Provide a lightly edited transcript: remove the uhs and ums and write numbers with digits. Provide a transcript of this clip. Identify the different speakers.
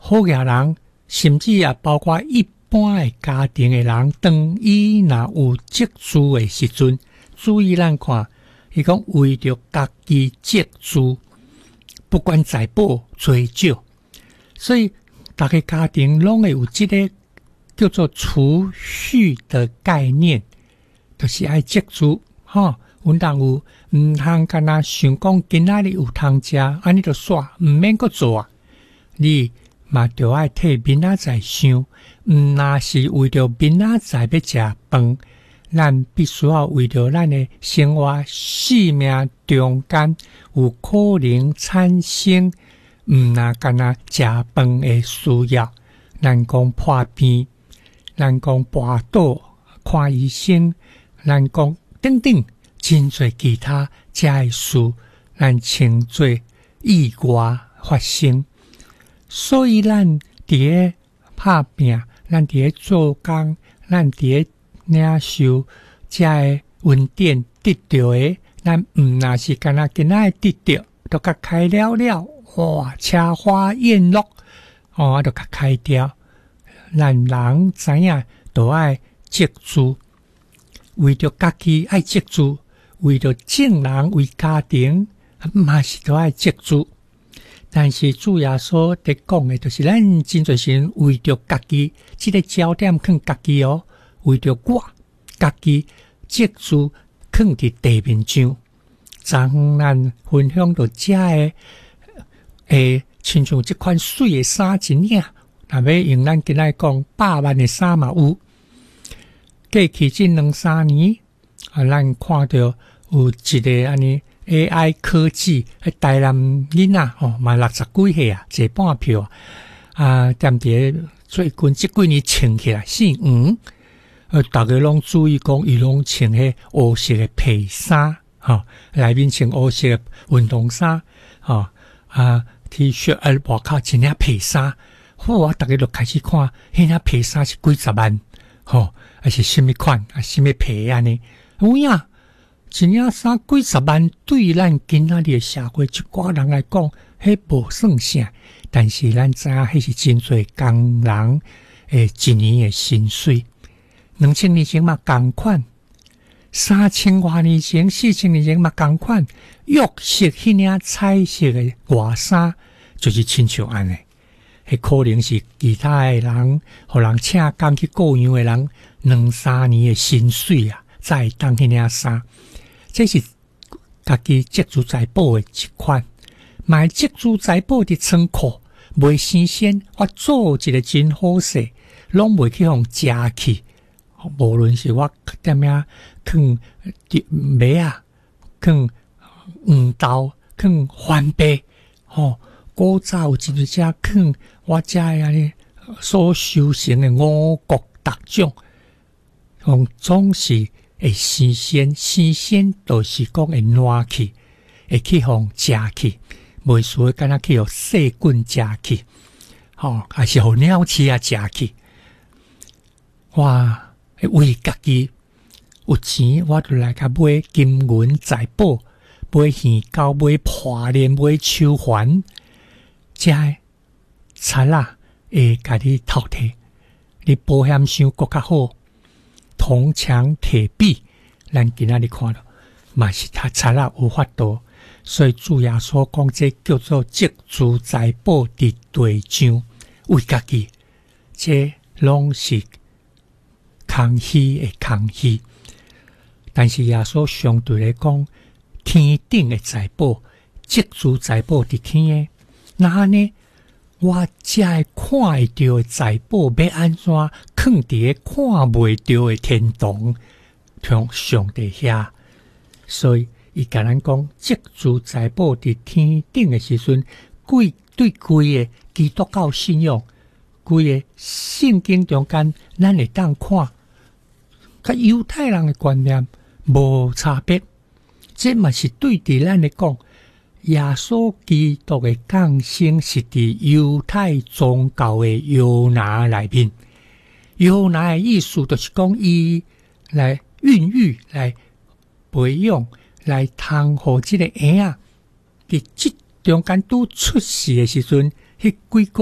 Speaker 1: 好野人，甚至也包括一般的家庭的人，当伊若有积蓄的时阵，注意咱看，伊讲为着家己积蓄，不管财宝多少，所以大家家庭拢会有这个叫做储蓄的概念，就是爱积蓄，哈。阮人有毋通干那想讲今仔日有通食，安尼就煞，毋免阁做啊。你嘛着爱替明仔载想，若是为着明仔载要食饭，咱必须要为着咱的生活生命中间有可能产生若干那食饭的需要，咱讲破病，咱讲跋倒看医生，咱讲等等。真侪其他遮的事，咱称作意外发生。所以咱伫咧拍拼，咱伫咧做工，咱伫咧领受遮的稳定得到的，咱若是干那今仔得到，都甲开了了，哇，车花宴乐，都甲开掉。咱人知影，都爱积蓄，为着家己爱积蓄。为着正人为家庭，嘛是都爱积蓄。但是主耶稣在讲的，就是咱真侪时为着家己，这个焦点放家己哦，为着我家己积蓄放伫地面上。昨咱分享到遮的，亲像这款水的衫一领，若要用咱今仔讲100万的衫嘛有。过去这2-3年，咱看到。有一个安尼 AI 科技，台南囡仔嘛60几岁啊，坐半票踮伫最近这几年穿起来姓黄，大家拢注意讲，伊拢穿迄黑色的皮衫，内面穿黑色的运动衫，T 恤外口穿领皮衫，大家就开始看，迄领皮衫是几十万，还是什么款什么皮安尼，有影。一领衫几十万，对咱今仔日的社会一寡人来讲，迄无算啥。但是咱知影，迄是真侪工人一年的薪水。2000年前嘛同款，3000多年前、4000年前嘛同款。玉色迄领彩色的外衫，就是亲像安尼。迄可能是其他的人，互人请工去雇样的人，2-3年的薪水啊，才会当迄领衫。这是家己积蓄财宝的一款，买积蓄财宝的仓库，袂新鲜，我做一个真好势，拢袂去互食去。无论是我踮遐放麦啊，放黄豆，放番白，古早有真侪只放我遮的安尼所修成的五谷杂种，总是。会新鲜，新鲜就是讲会烂去，会去互食去，袂输敢若去互细菌食去，还是互鸟鼠啊食去。哇！为家己有钱，我就来甲买金银财宝，买鱼狗，买破链，买手环，遮贼啊会甲你偷摕，你保险箱更较好。铜墙铁壁，咱今仔日看到，嘛是他贼仔有法度，所以主耶稣讲，这叫做积蓄财宝伫地上，为家己，这拢是空虚的空虚。但是耶稣相对来讲，天顶的财宝，积蓄财宝伫天的，那呢？我才会看会到的财宝要安怎放伫个看袂到的天堂，向上帝遐。所以伊甲咱讲，积蓄财宝伫天顶的时阵，对规个基督教信仰，规个圣经中间，咱会当看，甲犹太人的观念无差别。这嘛是对伫咱来讲。耶稣基督的降生是伫犹太宗教的约拿内面，约拿的意思就是讲伊来孕育、来培养、来通互这个婴仔，伫这中间拄出世的时阵，迄几个